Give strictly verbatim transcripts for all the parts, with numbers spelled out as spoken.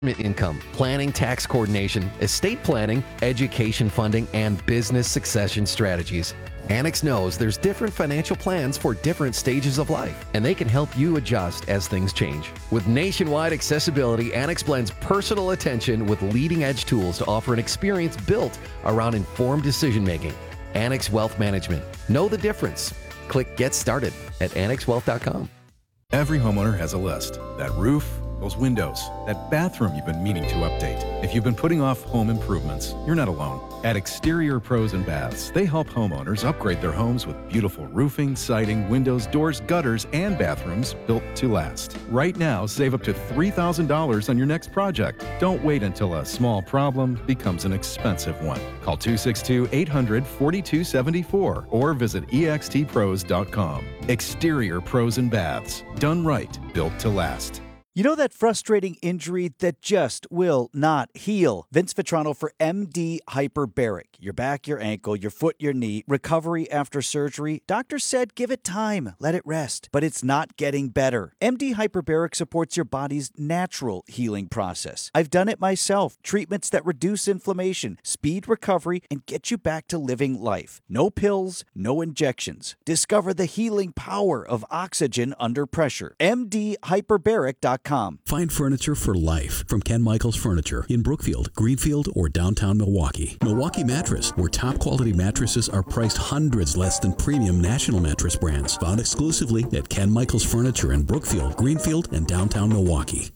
income, planning, tax coordination, estate planning, education funding, and business succession strategies. Annex knows there's different financial plans for different stages of life, and they can help you adjust as things change. With nationwide accessibility, Annex blends personal attention with leading-edge tools to offer an experience built around informed decision-making. Annex Wealth Management. Know the difference. Click Get Started at annex wealth dot com. Every homeowner has a list. That roof, those windows, that bathroom you've been meaning to update. If you've been putting off home improvements, you're not alone. At Exterior Pros and Baths, they help homeowners upgrade their homes with beautiful roofing, siding, windows, doors, gutters, and bathrooms built to last. Right now, save up to three thousand dollars on your next project. Don't wait until a small problem becomes an expensive one. Call two six two, eight hundred, four two seven four or visit e x t pros dot com. Exterior Pros and Baths. Done right, built to last. You know that frustrating injury that just will not heal? Vince Vitrano for M D Hyperbaric. Your back, your ankle, your foot, your knee. Recovery after surgery. Doctors said give it time. Let it rest. But it's not getting better. M D Hyperbaric supports your body's natural healing process. I've done it myself. Treatments that reduce inflammation, speed recovery, and get you back to living life. No pills, no injections. Discover the healing power of oxygen under pressure. M D hyperbaric dot com. Find furniture for life from Ken Michaels Furniture in Brookfield, Greenfield, or downtown Milwaukee. Milwaukee Mattress, where top quality mattresses are priced hundreds less than premium national mattress brands. Found exclusively at Ken Michaels Furniture in Brookfield, Greenfield, and downtown Milwaukee.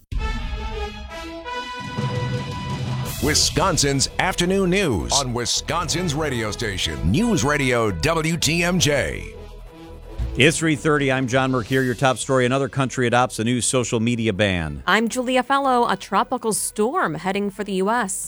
Wisconsin's afternoon news on Wisconsin's radio station, News Radio W T M J. It's three thirty. I'm John Mercure. Your top story: another country adopts a new social media ban. I'm Julia Fellow. A tropical storm heading for the U S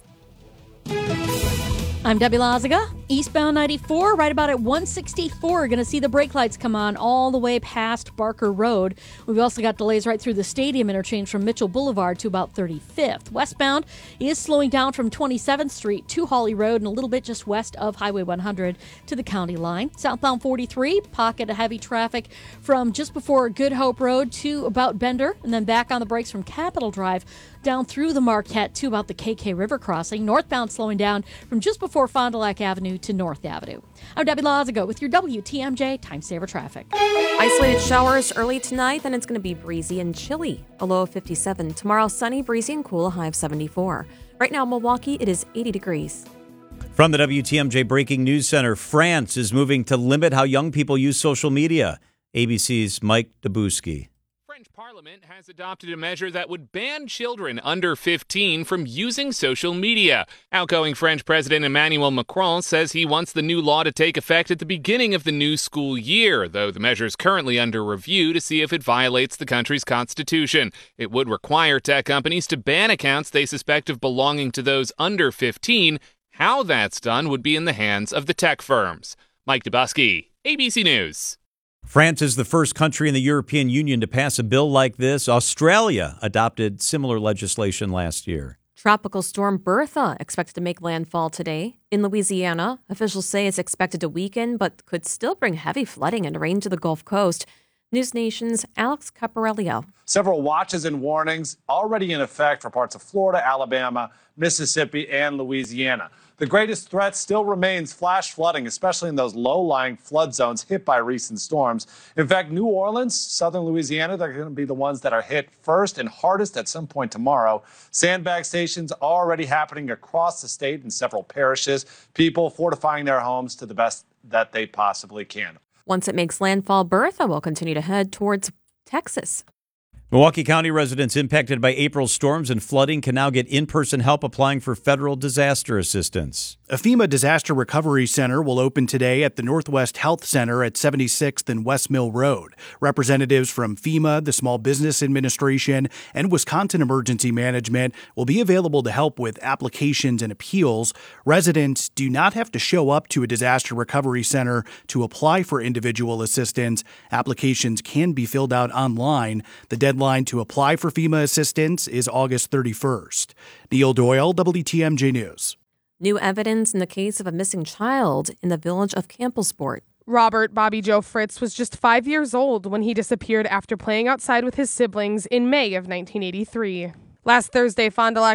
I'm Debbie Lazaga. Eastbound ninety-four, right about at one sixty-four. Going to see the brake lights come on all the way past Barker Road. We've also got delays right through the stadium interchange from Mitchell Boulevard to about thirty-fifth. Westbound is slowing down from twenty-seventh Street to Hawley Road and a little bit just west of Highway one hundred to the county line. Southbound forty-three, pocket of heavy traffic from just before Good Hope Road to about Bender, and then back on the brakes from Capitol Drive down through the Marquette to about the K K River crossing. Northbound slowing down from just before Fond du Lac Avenue to North Avenue. I'm Debbie Lazago with your W T M J Time Saver Traffic. Isolated showers early tonight, then it's going to be breezy and chilly. A low of fifty-seven. Tomorrow, sunny, breezy, and cool, a high of seventy-four. Right now, Milwaukee, it is eighty degrees. From the W T M J Breaking News Center, France is moving to limit how young people use social media. A B C's Mike Dabuski. French Parliament has adopted a measure that would ban children under fifteen from using social media. Outgoing French President Emmanuel Macron says he wants the new law to take effect at the beginning of the new school year, though the measure is currently under review to see if it violates the country's constitution. It would require tech companies to ban accounts they suspect of belonging to those under fifteen. How that's done would be in the hands of the tech firms. Mike Dabuski, A B C News. France is the first country in the European Union to pass a bill like this. Australia adopted similar legislation last year. Tropical storm Bertha expected to make landfall today. In Louisiana, officials say it's expected to weaken, but could still bring heavy flooding and rain to the Gulf Coast. News Nation's Alex Caparello. Several watches and warnings already in effect for parts of Florida, Alabama, Mississippi, and Louisiana. The greatest threat still remains flash flooding, especially in those low-lying flood zones hit by recent storms. In fact, New Orleans, southern Louisiana, they're going to be the ones that are hit first and hardest at some point tomorrow. Sandbag stations already happening across the state in several parishes. People fortifying their homes to the best that they possibly can. Once it makes landfall, Bertha will continue to head towards Texas. Milwaukee County residents impacted by April's storms and flooding can now get in-person help applying for federal disaster assistance. A FEMA Disaster Recovery Center will open today at the Northwest Health Center at seventy-sixth and West Mill Road. Representatives from FEMA, the Small Business Administration, and Wisconsin Emergency Management will be available to help with applications and appeals. Residents do not have to show up to a disaster recovery center to apply for individual assistance. Applications can be filled out online. The deadline to apply for FEMA assistance is August thirty-first. Neil Doyle, W T M J News. New evidence in the case of a missing child in the village of Campbellsport. Robert Bobby Joe Fritz was just five years old when he disappeared after playing outside with his siblings in May of nineteen eighty-three. Last Thursday, Fond du Lac